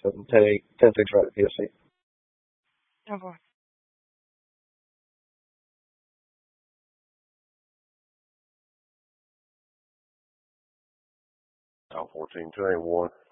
So 10-8, 10-6 right at PSC. Oh boy. Out 14, 2-1.